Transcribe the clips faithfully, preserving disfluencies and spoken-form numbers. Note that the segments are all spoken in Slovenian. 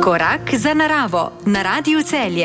Korak za naravo na Radiu Celje.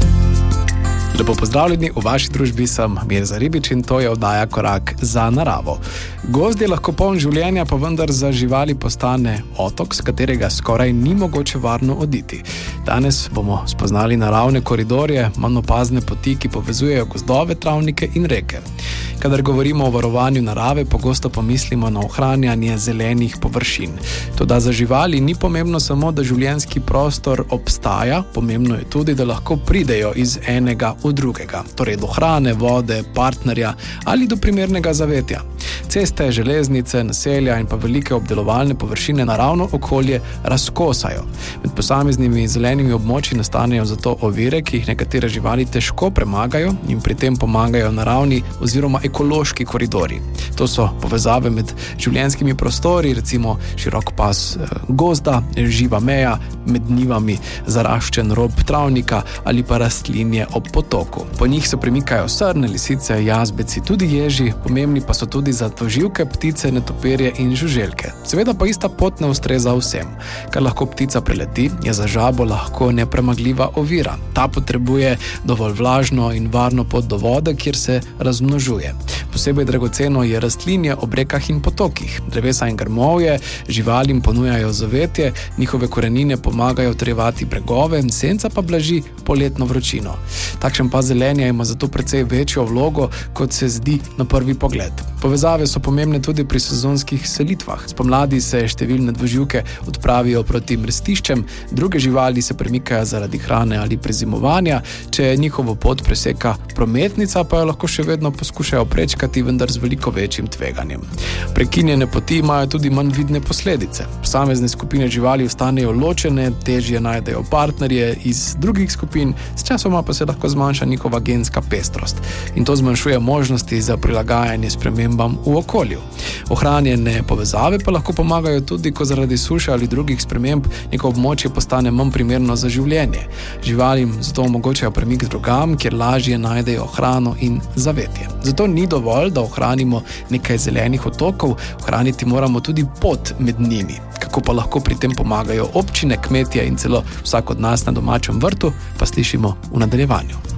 Lepo pozdravljeni, v vaši družbi sem Mirza Ribič in to je oddaja Korak za naravo. Gozd je lahko poln življenja, pa vendar za živali postane otok, s katerega skoraj ni mogoče varno oditi. Danes bomo spoznali naravne koridorje, manj opazne poti, ki povezujejo gozdove, travnike in reke. Kadar govorimo o varovanju narave, pogosto pomislimo na ohranjanje zelenih površin. Toda za živali ni pomembno samo, da življenjski prostor obstaja, pomembno je tudi, da lahko pridejo iz enega v drugega, torej do hrane, vode, partnerja ali do primernega zavetja. Ceste, železnice, naselja in pa velike obdelovalne površine naravno okolje razkosajo. Med posameznimi zelenimi območji nastanejo zato ovire, ki jih nekatere živali težko premagajo in pri tem pomagajo naravni oziroma ekološki koridori. To so povezave med življenjskimi prostori, recimo širok pas gozda, živa meja, med njivami zaraščen rob travnika ali pa rastlinje ob potoku. Po njih se premikajo srne, lisice, jazbeci, tudi ježi, pomembni pa so tudi za toživke, ptice, netopirje in žuželke. Seveda pa ista pot ne ustreza vsem. Kar lahko ptica preleti, je za žabo lahko nepremagljiva ovira. Ta potrebuje dovolj vlažno in varno pot do vode, kjer se razmnožuje. Posebej dragoceno je rastlinje ob rekah in potokih. Drevesa in grmovje živalim ponujajo zavetje, njihove korenine pomagajo utrjevati bregove, senca pa blaži poletno vročino. Takšen pas zelenja ima zato precej večjo vlogo, kot se zdi na prvi pogled. Povezave so pomembne tudi pri sezonskih selitvah. Spomladi se številne dvoživke odpravijo proti mrestiščem, druge živali se premikajo zaradi hrane ali prezimovanja, če njihovo pot preseka prometnica, pa jo lahko še vedno poskušajo prečkati, vendar z veliko večjim tveganjem. Prekinjene poti imajo tudi manj vidne posledice. Posamezne skupine živali ostanejo ločene, težje najdejo partnerje iz drugih skupin, s časoma pa se lahko zmanjša njihova genska pestrost. In to zmanjšuje možnosti za prilagajanje spremembam v okolju. Ohranjene povezave pa lahko pomagajo tudi, ko zaradi suše ali drugih sprememb neko območje postane manj primerno za življenje. Živalim zato omogočajo premik drugam, kjer lažje najdejo hrano in zavetje. Zato ni dovolj, da ohranimo nekaj zelenih otokov, ohraniti moramo tudi pot med njimi. Kako pa lahko pri tem pomagajo občine, kmetje in celo vsak od nas na domačem vrtu, pa slišimo v nadaljevanju.